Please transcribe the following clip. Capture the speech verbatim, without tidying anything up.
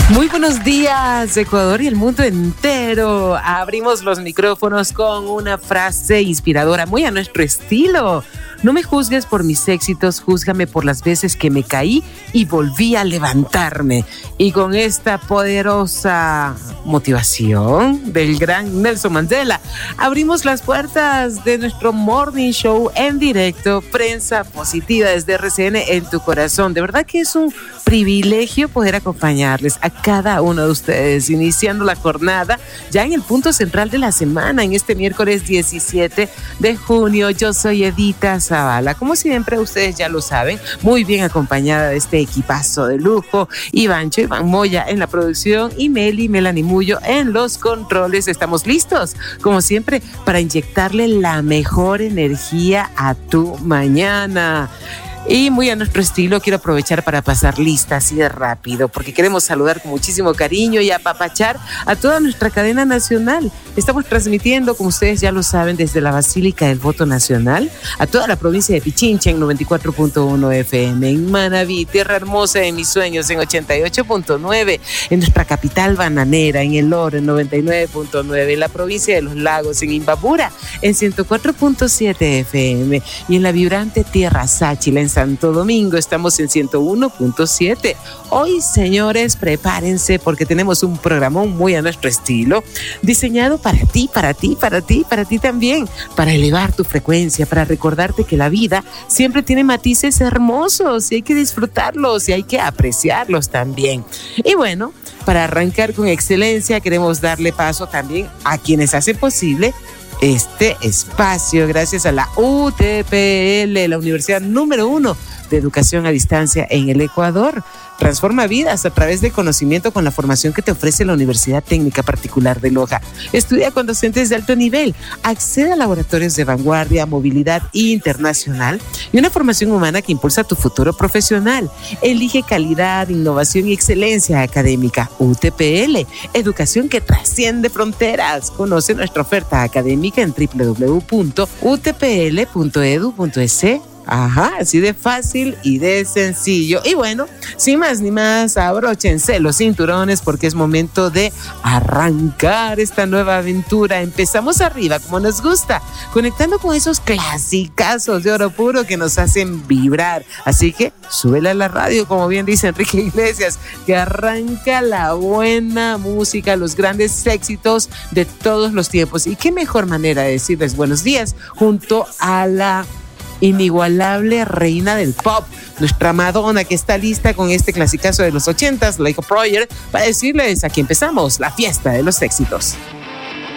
Muy buenos días, Ecuador y el mundo entero. Abrimos los micrófonos con una frase inspiradora, muy a nuestro estilo. No me juzgues por mis éxitos, júzgame por las veces que me caí y volví a levantarme. Y con esta poderosa motivación del gran Nelson Mandela, abrimos las puertas de nuestro Morning Show en directo, Prensa Positiva desde R C N en tu corazón. De verdad que es un privilegio poder acompañarles a cada uno de ustedes, iniciando la jornada ya en el punto central de la semana, en este miércoles diecisiete de junio. Yo soy Edita Zavala, como siempre ustedes ya lo saben, muy bien acompañada de este equipazo de lujo, Ivancho, Iván Moya en la producción y Meli, Melanie Mullo en los controles. Estamos listos, como siempre, para inyectarle la mejor energía a tu mañana. Y muy a nuestro estilo, quiero aprovechar para pasar lista así de rápido, porque queremos saludar con muchísimo cariño y apapachar a toda nuestra cadena nacional. Estamos transmitiendo, como ustedes ya lo saben, desde la Basílica del Voto Nacional, a toda la provincia de Pichincha en noventa y cuatro punto uno F M, en Manabí, tierra hermosa de mis sueños, en ochenta y ocho punto nueve, en nuestra capital bananera, en El Oro, en noventa y nueve punto nueve, en la provincia de Los Lagos, en Imbabura, en ciento cuatro punto siete F M, y en la vibrante tierra Sáchila, en Santo Domingo, estamos en ciento uno punto siete. Hoy, señores, prepárense porque tenemos un programón muy a nuestro estilo, diseñado para ti, para ti, para ti, para ti también, para elevar tu frecuencia, para recordarte que la vida siempre tiene matices hermosos y hay que disfrutarlos y hay que apreciarlos también. Y bueno, para arrancar con excelencia, queremos darle paso también a quienes hacen posible este espacio, gracias a la U T P L, la universidad número uno de educación a distancia en el Ecuador. Transforma vidas a través del conocimiento con la formación que te ofrece la Universidad Técnica Particular de Loja. Estudia con docentes de alto nivel, accede a laboratorios de vanguardia, movilidad internacional y una formación humana que impulsa tu futuro profesional. Elige calidad, innovación y excelencia académica. U T P L, educación que trasciende fronteras. Conoce nuestra oferta académica en doble u doble u doble u punto u t p l punto e d u punto e c. Ajá, así de fácil y de sencillo. Y bueno, sin más ni más, abróchense los cinturones porque es momento de arrancar esta nueva aventura. Empezamos arriba, como nos gusta, conectando con esos clasicazos de oro puro que nos hacen vibrar. Así que súbela a la radio, como bien dice Enrique Iglesias, que arranca la buena música, los grandes éxitos de todos los tiempos. Y qué mejor manera de decirles buenos días junto a la inigualable reina del pop, nuestra Madonna, que está lista con este clasicazo de los ochentas, Like a Prayer, para decirles: aquí empezamos la fiesta de los éxitos.